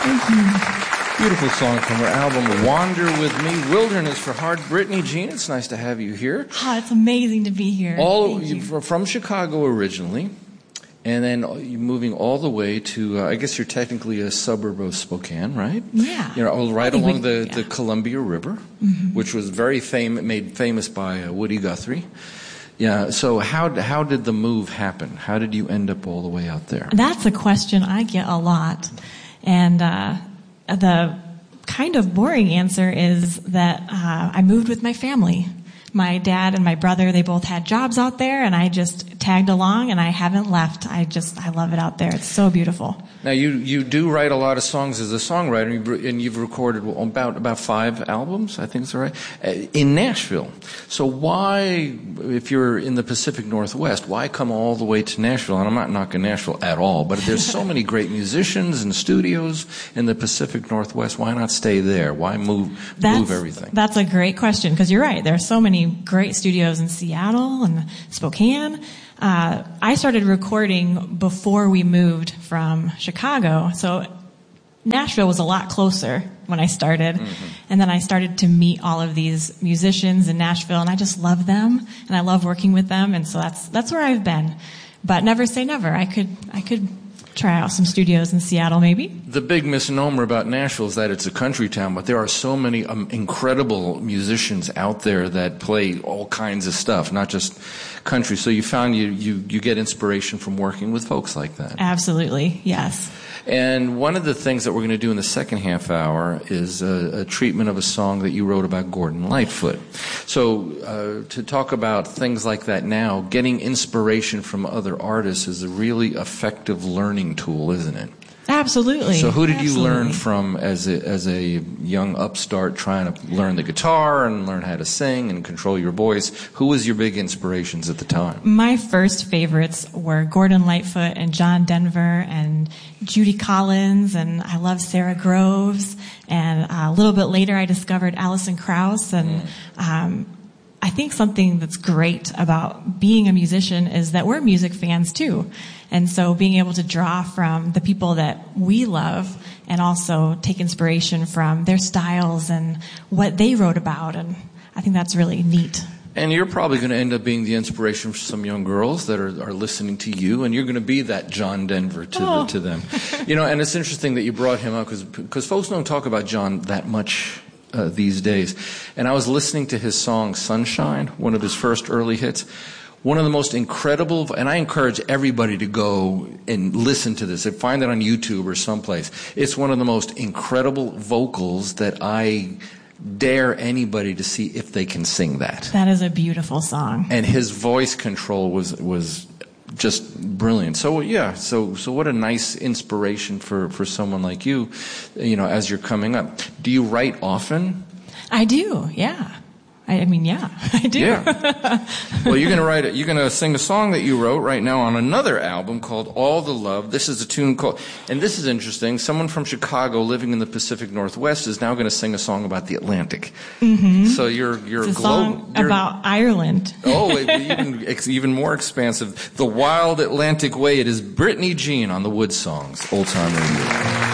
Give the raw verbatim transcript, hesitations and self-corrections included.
Thank you. Beautiful song from her album, Wander With Me, Wilderness for Heart. Brittany Jean, it's nice to have you here. Oh, it's amazing to be here. All you. You're from Chicago originally, and then you're moving all the way to, uh, I guess you're technically a suburb of Spokane, right? Yeah. You know, right along we, the, yeah. the Columbia River, mm-hmm. which was very famous, made famous by uh, Woody Guthrie. Yeah, so how how did the move happen? How did you end up all the way out there? That's a question I get a lot. And uh, the kind of boring answer is that uh, I moved with my family. My dad and my brother, they both had jobs out there, and I just tagged along, and I haven't left. I just, I love it out there. It's so beautiful. Now, you, you do write a lot of songs as a songwriter, and you've recorded about about five albums, I think that's right, in Nashville. So why, if you're in the Pacific Northwest, why come all the way to Nashville? And I'm not knocking Nashville at all, but there's so many great musicians and studios in the Pacific Northwest. Why not stay there? Why move that's, move everything? That's a great question, because you're right. There are so many great studios in Seattle and Spokane. Uh, I started recording before we moved from Chicago, so Nashville was a lot closer when I started. Mm-hmm. And then I started to meet all of these musicians in Nashville, and I just love them, and I love working with them, and so that's that's where I've been. But never say never. I could I could try out some studios in Seattle, maybe. The big misnomer about Nashville is that it's a country town, but there are so many um, incredible musicians out there that play all kinds of stuff, not just country. So you found you, you, you get inspiration from working with folks like that. Absolutely, yes. And one of the things that we're going to do in the second half hour is a, a treatment of a song that you wrote about Gordon Lightfoot. So uh, to talk about things like that now, getting inspiration from other artists is a really effective learning tool, isn't it? Absolutely. So who did Absolutely. you learn from as a, as a young upstart trying to learn the guitar and learn how to sing and control your voice? Who was your big inspirations at the time? My first favorites were Gordon Lightfoot and John Denver and Judy Collins, and I love Sarah Groves. And uh, a little bit later I discovered Alison Krauss. And um, I think something that's great about being a musician is that we're music fans too. And so being able to draw from the people that we love and also take inspiration from their styles and what they wrote about, and I think that's really neat. And you're probably going to end up being the inspiration for some young girls that are, are listening to you, and you're going to be that John Denver to, oh. the, to them. You know, and it's interesting that you brought him up because folks don't talk about John that much uh, these days. And I was listening to his song Sunshine, one of his first early hits. One of the most incredible, and I encourage everybody to go and listen to this, and find it on YouTube or someplace. It's one of the most incredible vocals that I dare anybody to see if they can sing that. That is a beautiful song. And his voice control was was just brilliant. So yeah, so so what a nice inspiration for, for someone like you, you know, as you're coming up. Do you write often? I do, yeah. I mean, yeah, I do. Yeah. Well, you're going to write it. You're going to sing a song that you wrote right now on another album called All the Love. This is a tune called, and this is interesting. Someone from Chicago living in the Pacific Northwest is now going to sing a song about the Atlantic. Mm-hmm. So you're you're it's a global. song about Ireland. Oh, even even more expansive. The Wild Atlantic Way. It is Brittany Jean on the Wood Songs Old Time Radio.